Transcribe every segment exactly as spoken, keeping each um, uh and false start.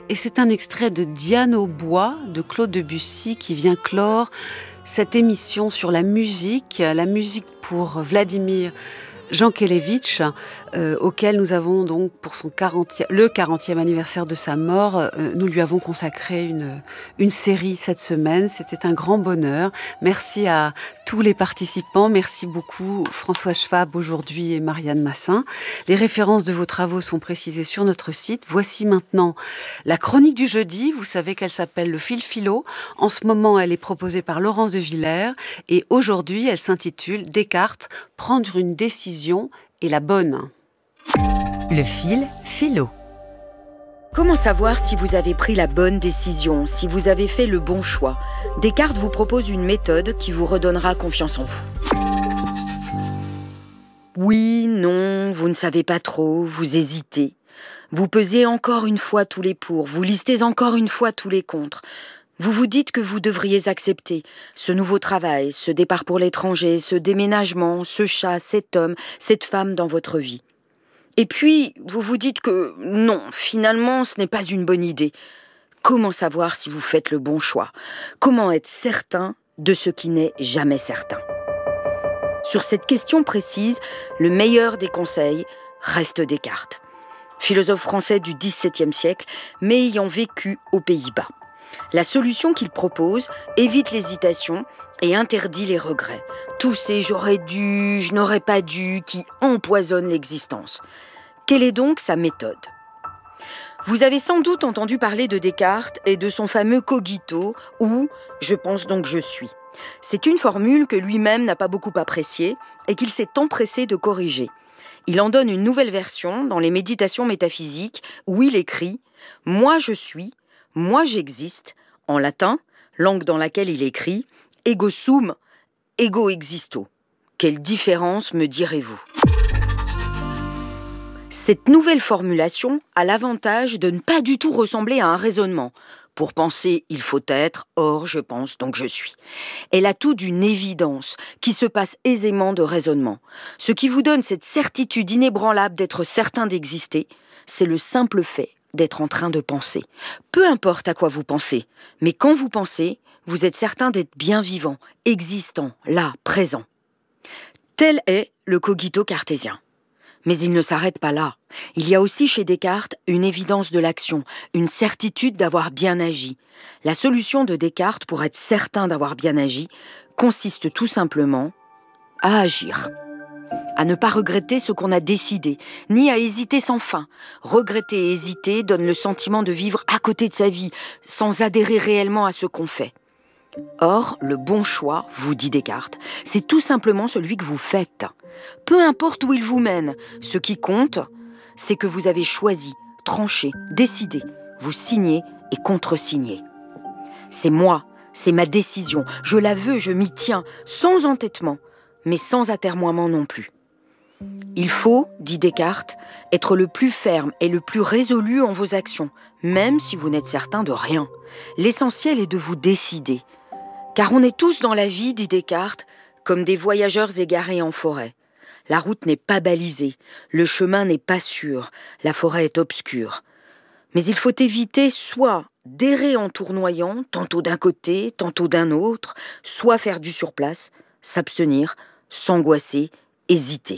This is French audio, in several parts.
Et c'est un extrait de Diane au bois de Claude Debussy qui vient clore cette émission sur la musique, la musique pour Vladimir Jankélévitch, euh, auquel nous avons donc pour son quarantième, le quarantième anniversaire de sa mort, euh, nous lui avons consacré une, une série cette semaine. C'était un grand bonheur. Merci à tous les participants. Merci beaucoup François Schwab aujourd'hui et Marianne Massin. Les références de vos travaux sont précisées sur notre site. Voici maintenant la chronique du jeudi. Vous savez qu'elle s'appelle le fil philo. En ce moment, elle est proposée par Laurence de Villers et aujourd'hui, elle s'intitule Descartes, prendre une décision est la bonne. Le fil philo. Comment savoir si vous avez pris la bonne décision, si vous avez fait le bon choix ? Descartes vous propose une méthode qui vous redonnera confiance en vous. Oui, non, vous ne savez pas trop, vous hésitez. Vous pesez encore une fois tous les pour, vous listez encore une fois tous les contre. Vous vous dites que vous devriez accepter ce nouveau travail, ce départ pour l'étranger, ce déménagement, ce chat, cet homme, cette femme dans votre vie. Et puis, vous vous dites que non, finalement, ce n'est pas une bonne idée. Comment savoir si vous faites le bon choix ? Comment être certain de ce qui n'est jamais certain ? Sur cette question précise, le meilleur des conseils reste Descartes, philosophe français du dix-septième siècle, mais ayant vécu aux Pays-Bas. La solution qu'il propose évite l'hésitation et interdit les regrets. Tous ces « j'aurais dû »,« je n'aurais pas dû » qui empoisonnent l'existence. Quelle est donc sa méthode ? Vous avez sans doute entendu parler de Descartes et de son fameux cogito ou « je pense donc je suis ». C'est une formule que lui-même n'a pas beaucoup appréciée et qu'il s'est empressé de corriger. Il en donne une nouvelle version dans les Méditations métaphysiques où il écrit « moi je suis ». Moi j'existe, en latin, langue dans laquelle il écrit « ego sum, ego existo ». Quelle différence, me direz-vous ? Cette nouvelle formulation a l'avantage de ne pas du tout ressembler à un raisonnement. Pour penser, il faut être, or je pense, donc je suis. Elle a tout d'une évidence qui se passe aisément de raisonnement. Ce qui vous donne cette certitude inébranlable d'être certain d'exister, c'est le simple fait d'être en train de penser. Peu importe à quoi vous pensez, mais quand vous pensez, vous êtes certain d'être bien vivant, existant, là, présent. Tel est le cogito cartésien. Mais il ne s'arrête pas là. Il y a aussi chez Descartes une évidence de l'action, une certitude d'avoir bien agi. La solution de Descartes pour être certain d'avoir bien agi consiste tout simplement à agir. À ne pas regretter ce qu'on a décidé, ni à hésiter sans fin. Regretter et hésiter donne le sentiment de vivre à côté de sa vie, sans adhérer réellement à ce qu'on fait. Or, le bon choix, vous dit Descartes, c'est tout simplement celui que vous faites. Peu importe où il vous mène, ce qui compte, c'est que vous avez choisi, tranché, décidé. Vous signez et contresignez. C'est moi, c'est ma décision, je la veux, je m'y tiens, sans entêtement, mais sans atermoiement non plus. Il faut, dit Descartes, être le plus ferme et le plus résolu en vos actions, même si vous n'êtes certain de rien. L'essentiel est de vous décider. Car on est tous dans la vie, dit Descartes, comme des voyageurs égarés en forêt. La route n'est pas balisée, le chemin n'est pas sûr, la forêt est obscure. Mais il faut éviter soit d'errer en tournoyant, tantôt d'un côté, tantôt d'un autre, soit faire du surplace, s'abstenir, s'angoisser, hésiter.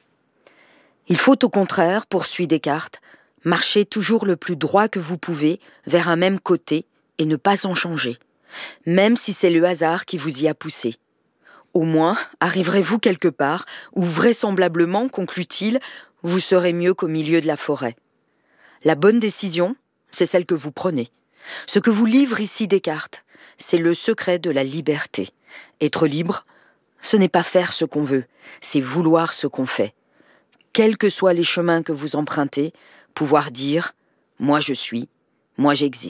Il faut au contraire, poursuit Descartes, marcher toujours le plus droit que vous pouvez vers un même côté et ne pas en changer, même si c'est le hasard qui vous y a poussé. Au moins, arriverez-vous quelque part où vraisemblablement, conclut-il, vous serez mieux qu'au milieu de la forêt. La bonne décision, c'est celle que vous prenez. Ce que vous livre ici Descartes, c'est le secret de la liberté. Être libre, ce n'est pas faire ce qu'on veut, c'est vouloir ce qu'on fait. Quels que soient les chemins que vous empruntez, pouvoir dire « moi je suis, moi j'existe ».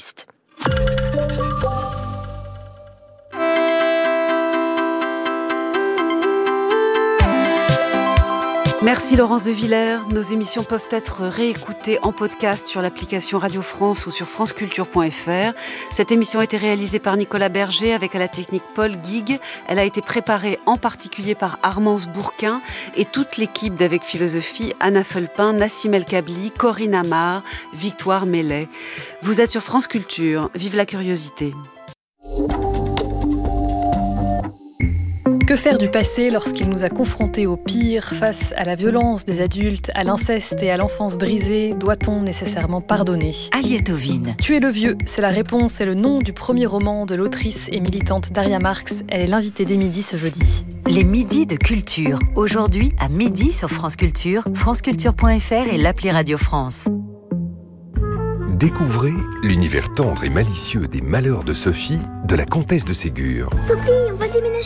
Merci Laurence de Villers. Nos émissions peuvent être réécoutées en podcast sur l'application Radio France ou sur franceculture point f r. Cette émission a été réalisée par Nicolas Berger avec à la technique Paul Guigues. Elle a été préparée en particulier par Armance Bourquin et toute l'équipe d'Avec Philosophie, Anna Felpin, Nassim El Kabli, Corinne Amar, Victoire Mellet. Vous êtes sur France Culture. Vive la curiosité. Que faire du passé lorsqu'il nous a confrontés au pire, face à la violence des adultes, à l'inceste et à l'enfance brisée? Doit-on nécessairement pardonner? Aliette Ovine. Tuer le vieux, c'est la réponse et le nom du premier roman de l'autrice et militante Daria Marx. Elle est l'invitée des midis ce jeudi. Les midis de culture. Aujourd'hui, à midi sur France Culture, franceculture point f r et l'appli Radio France. Découvrez l'univers tendre et malicieux des malheurs de Sophie, de la comtesse de Ségur. Sophie, on va déménager.